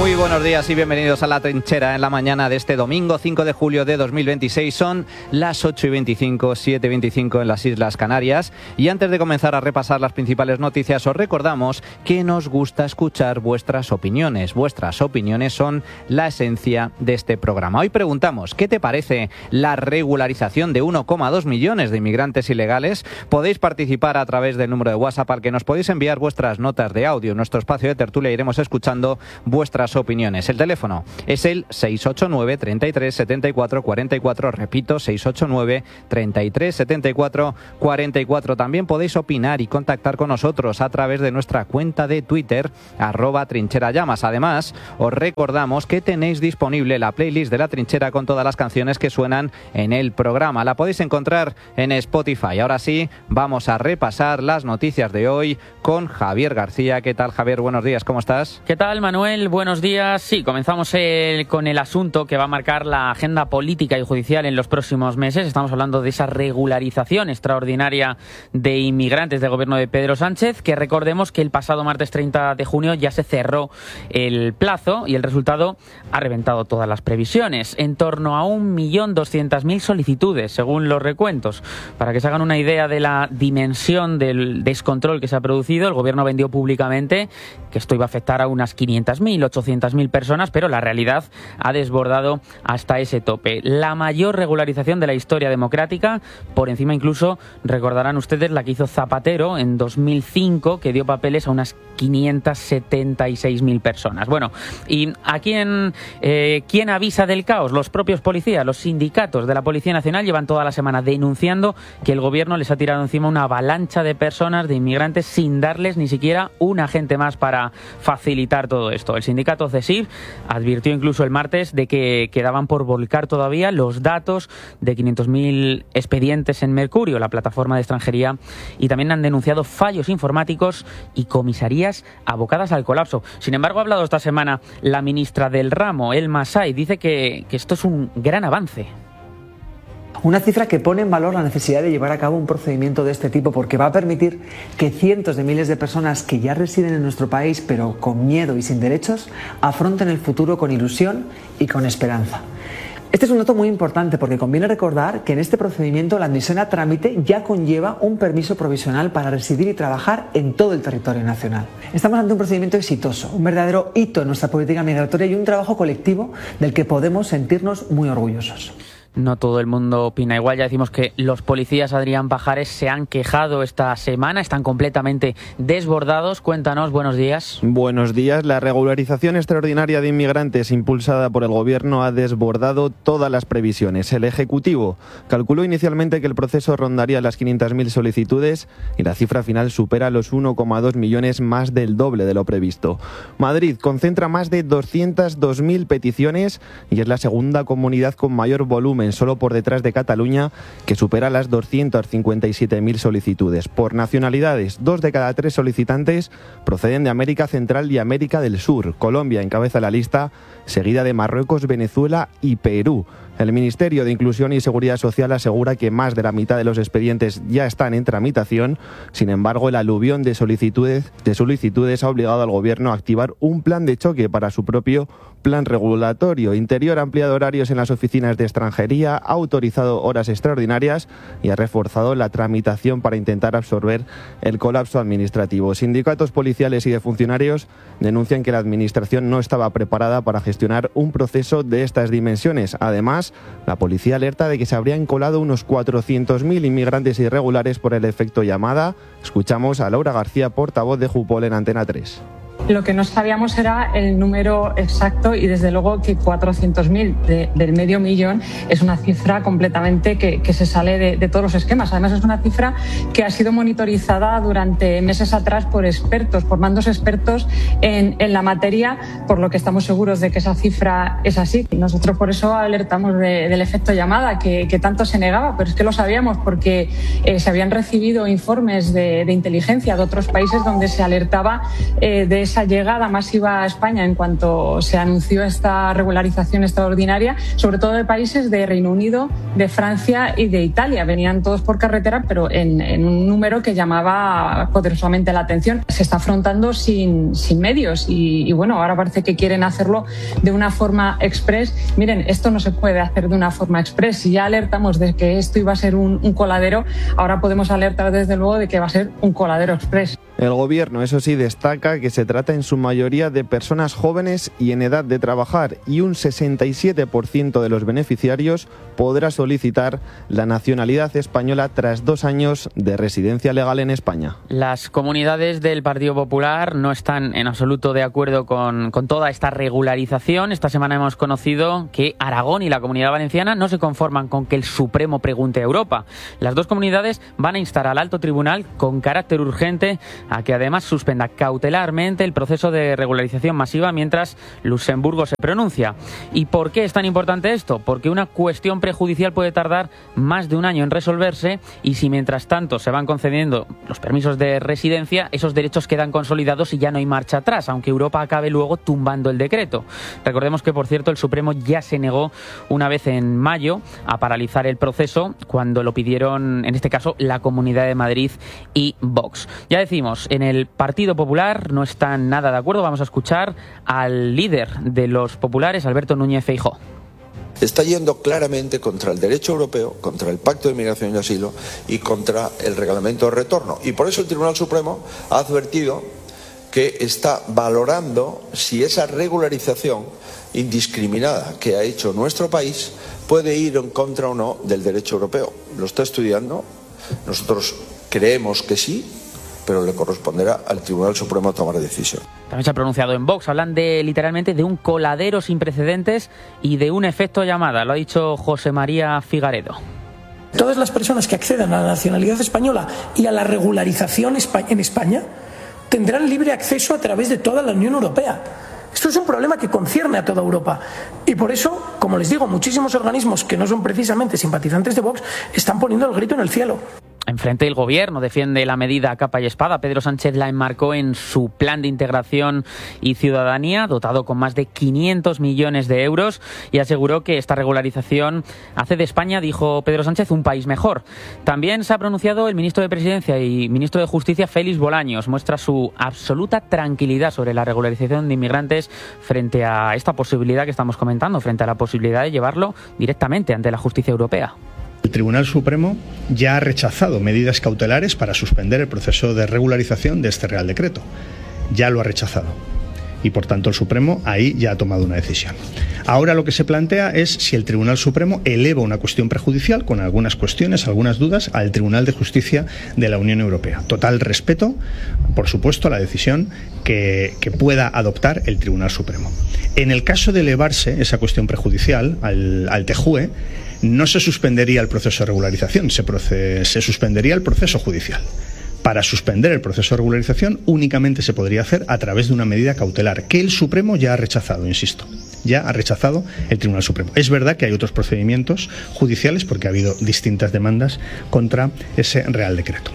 Muy buenos días y bienvenidos a La Trinchera en la mañana de este domingo 5 de julio de 2026. Son las 8:25, 7:25 en las Islas Canarias. Y antes de comenzar a repasar las principales noticias, os recordamos que nos gusta escuchar vuestras opiniones. Vuestras opiniones son la esencia de este programa. Hoy preguntamos, ¿qué te parece la regularización de 1,2 millones de inmigrantes ilegales? Podéis participar a través del número de WhatsApp al que nos podéis enviar vuestras notas de audio. En nuestro espacio de tertulia iremos escuchando vuestras opiniones. El teléfono es el 689 33 74 44, repito, 689 33 74 44. También podéis opinar y contactar con nosotros a través de nuestra cuenta de Twitter, @trincherallamas. Además, os recordamos que tenéis disponible la playlist de La Trinchera con todas las canciones que suenan en el programa. La podéis encontrar en Spotify. Ahora sí, vamos a repasar las noticias de hoy con Javier García. ¿Qué tal, Javier? Buenos días, ¿cómo estás? ¿Qué tal, Manuel? Buenos días. Sí, comenzamos con el asunto que va a marcar la agenda política y judicial en los próximos meses. Estamos hablando de esa regularización extraordinaria de inmigrantes del gobierno de Pedro Sánchez, que recordemos que el pasado martes 30 de junio ya se cerró el plazo y el resultado ha reventado todas las previsiones. En torno a 1.200.000 solicitudes, según los recuentos. Para que se hagan una idea de la dimensión del descontrol que se ha producido, el gobierno vendió públicamente que esto iba a afectar a unas 500.000, 800.000 personas, pero la realidad ha desbordado hasta ese tope. La mayor regularización de la historia democrática, por encima incluso, recordarán ustedes, la que hizo Zapatero en 2005, que dio papeles a unas 576.000 personas. Bueno, ¿y a quién avisa del caos? Los propios policías, los sindicatos de la Policía Nacional llevan toda la semana denunciando que el gobierno les ha tirado encima una avalancha de personas, de inmigrantes, sin darles ni siquiera un agente más para facilitar todo esto. El sindicato CESIF advirtió incluso el martes de que quedaban por volcar todavía los datos de 500.000 expedientes en Mercurio, la plataforma de extranjería, y también han denunciado fallos informáticos y comisarías abocadas al colapso. Sin embargo, ha hablado esta semana la ministra del ramo, Elma Said, dice que esto es un gran avance. Una cifra que pone en valor la necesidad de llevar a cabo un procedimiento de este tipo, porque va a permitir que cientos de miles de personas que ya residen en nuestro país pero con miedo y sin derechos afronten el futuro con ilusión y con esperanza. Este es un dato muy importante porque conviene recordar que en este procedimiento la admisión a trámite ya conlleva un permiso provisional para residir y trabajar en todo el territorio nacional. Estamos ante un procedimiento exitoso, un verdadero hito en nuestra política migratoria y un trabajo colectivo del que podemos sentirnos muy orgullosos. No todo el mundo opina igual. Ya decimos que los policías, Adrián Pajares, se han quejado esta semana, están completamente desbordados. Cuéntanos, buenos días. Buenos días. La regularización extraordinaria de inmigrantes impulsada por el gobierno ha desbordado todas las previsiones. El Ejecutivo calculó inicialmente que el proceso rondaría las 500.000 solicitudes y la cifra final supera los 1,2 millones, más del doble de lo previsto. Madrid concentra más de 202.000 peticiones y es la segunda comunidad con mayor volumen, solo por detrás de Cataluña, que supera las 257.000 solicitudes. Por nacionalidades, 2 de cada 3 solicitantes proceden de América Central y América del Sur. Colombia encabeza la lista, seguida de Marruecos, Venezuela y Perú. El Ministerio de Inclusión y Seguridad Social asegura que más de la mitad de los expedientes ya están en tramitación. Sin embargo, el aluvión de solicitudes ha obligado al Gobierno a activar un plan de choque para su propio plan regulatorio. Interior ha ampliado horarios en las oficinas de extranjería, ha autorizado horas extraordinarias y ha reforzado la tramitación para intentar absorber el colapso administrativo. Sindicatos policiales y de funcionarios denuncian que la Administración no estaba preparada para gestionar un proceso de estas dimensiones. Además, la policía alerta de que se habrían colado unos 400.000 inmigrantes irregulares por el efecto llamada. Escuchamos a Laura García, portavoz de Jupol en Antena 3. Lo que no sabíamos era el número exacto y desde luego que 400.000 del medio millón es una cifra completamente que se sale de todos los esquemas. Además es una cifra que ha sido monitorizada durante meses atrás por expertos, por mandos expertos en la materia, por lo que estamos seguros de que esa cifra es así. Nosotros por eso alertamos del efecto llamada, que tanto se negaba, pero es que lo sabíamos porque se habían recibido informes de inteligencia de otros países donde se alertaba de esa esa llegada masiva a España en cuanto se anunció esta regularización extraordinaria, sobre todo de países de Reino Unido, de Francia y de Italia. Venían todos por carretera, pero en un número que llamaba poderosamente la atención. Se está afrontando sin medios y bueno, ahora parece que quieren hacerlo de una forma express. Miren, esto no se puede hacer de una forma express. Si ya alertamos de que esto iba a ser un coladero, ahora podemos alertar desde luego de que va a ser un coladero express. El gobierno, eso sí, destaca que se trata en su mayoría de personas jóvenes y en edad de trabajar, y un 67% de los beneficiarios podrá solicitar la nacionalidad española tras 2 años de residencia legal en España. Las comunidades del Partido Popular no están en absoluto de acuerdo con toda esta regularización. Esta semana hemos conocido que Aragón y la Comunidad Valenciana no se conforman con que el Supremo pregunte a Europa. Las dos comunidades van a instar al Alto Tribunal con carácter urgente a que además suspenda cautelarmente el proceso de regularización masiva mientras Luxemburgo se pronuncia. ¿Y por qué es tan importante esto? Porque una cuestión prejudicial puede tardar más de un año en resolverse, y si mientras tanto se van concediendo los permisos de residencia, esos derechos quedan consolidados y ya no hay marcha atrás, aunque Europa acabe luego tumbando el decreto. Recordemos que, por cierto, el Supremo ya se negó una vez en mayo a paralizar el proceso cuando lo pidieron, en este caso, la Comunidad de Madrid y Vox. Ya decimos, en el Partido Popular no están nada de acuerdo. Vamos a escuchar al líder de los populares, Alberto Núñez Feijóo. Está yendo claramente contra el derecho europeo, contra el Pacto de Migración y Asilo y contra el Reglamento de Retorno. Y por eso el Tribunal Supremo ha advertido que está valorando si esa regularización indiscriminada que ha hecho nuestro país puede ir en contra o no del derecho europeo. Lo está estudiando. Nosotros creemos que sí, pero le corresponderá al Tribunal Supremo tomar decisión. También se ha pronunciado en Vox. Hablan literalmente de un coladero sin precedentes y de un efecto llamada. Lo ha dicho José María Figaredo. Todas las personas que accedan a la nacionalidad española y a la regularización en España tendrán libre acceso a través de toda la Unión Europea. Esto es un problema que concierne a toda Europa. Y por eso, como les digo, muchísimos organismos que no son precisamente simpatizantes de Vox están poniendo el grito en el cielo. Enfrente, el Gobierno defiende la medida a capa y espada. Pedro Sánchez la enmarcó en su plan de integración y ciudadanía, dotado con más de 500 millones de euros, y aseguró que esta regularización hace de España, dijo Pedro Sánchez, un país mejor. También se ha pronunciado el ministro de Presidencia y ministro de Justicia, Félix Bolaños. Muestra su absoluta tranquilidad sobre la regularización de inmigrantes frente a esta posibilidad que estamos comentando, frente a la posibilidad de llevarlo directamente ante la justicia europea. El Tribunal Supremo ya ha rechazado medidas cautelares para suspender el proceso de regularización de este Real Decreto. Ya lo ha rechazado. Y por tanto el Supremo ahí ya ha tomado una decisión. Ahora lo que se plantea es si el Tribunal Supremo eleva una cuestión prejudicial con algunas cuestiones, algunas dudas, al Tribunal de Justicia de la Unión Europea. Total respeto, por supuesto, a la decisión que pueda adoptar el Tribunal Supremo. En el caso de elevarse esa cuestión prejudicial al TJUE, no se suspendería el proceso de regularización, se suspendería el proceso judicial. Para suspender el proceso de regularización únicamente se podría hacer a través de una medida cautelar, que el Supremo ya ha rechazado, insisto. Ya ha rechazado el Tribunal Supremo. Es verdad que hay otros procedimientos judiciales porque ha habido distintas demandas contra ese Real Decreto.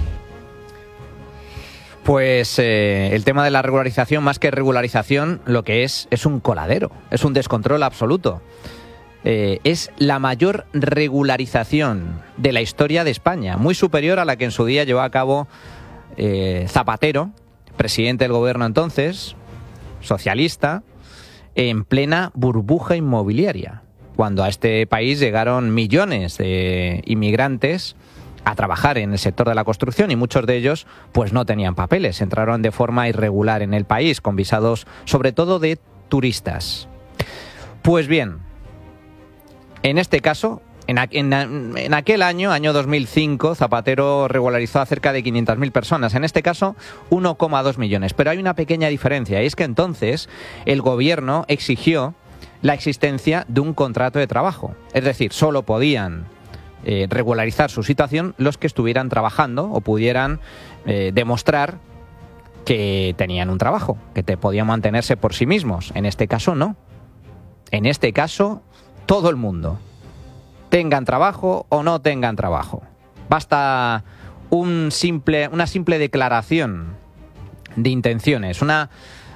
Pues el tema de la regularización, más que regularización, lo que es un coladero, es un descontrol absoluto. Es la mayor regularización de la historia de España, muy superior a la que en su día llevó a cabo Zapatero, presidente del gobierno entonces, socialista, en plena burbuja inmobiliaria, cuando a este país llegaron millones de inmigrantes a trabajar en el sector de la construcción y muchos de ellos pues no tenían papeles, entraron de forma irregular en el país, con visados sobre todo de turistas. Pues bien, en este caso, en aquel año 2005, Zapatero regularizó a cerca de 500.000 personas. En este caso, 1,2 millones. Pero hay una pequeña diferencia, y es que entonces el gobierno exigió la existencia de un contrato de trabajo. Es decir, solo podían regularizar su situación los que estuvieran trabajando o pudieran demostrar que tenían un trabajo, que podían mantenerse por sí mismos. En este caso, no. En este caso, todo el mundo, tengan trabajo o no tengan trabajo. Basta una simple declaración de intenciones, una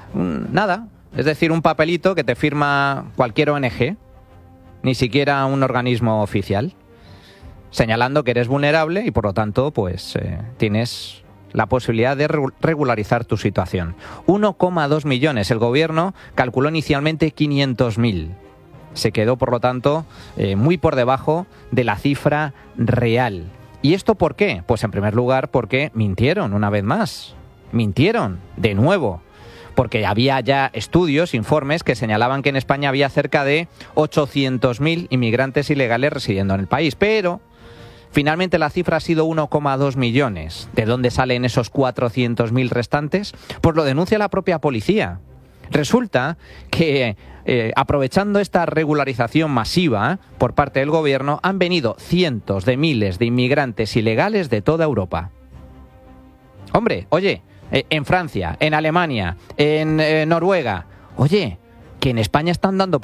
nada, es decir, un papelito que te firma cualquier ONG, ni siquiera un organismo oficial, señalando que eres vulnerable y por lo tanto pues tienes la posibilidad de regularizar tu situación. 1,2 millones. El gobierno calculó inicialmente 500.000. Se quedó, por lo tanto, muy por debajo de la cifra real. ¿Y esto por qué? Pues en primer lugar porque mintieron una vez más. Mintieron de nuevo. Porque había ya estudios, informes que señalaban que en España había cerca de 800.000 inmigrantes ilegales residiendo en el país. Pero finalmente la cifra ha sido 1,2 millones. ¿De dónde salen esos 400.000 restantes? Pues lo denuncia la propia policía. Resulta que aprovechando esta regularización masiva por parte del gobierno, han venido cientos de miles de inmigrantes ilegales de toda Europa. Hombre, oye, en Francia, en Alemania, en Noruega, oye, que en España están dando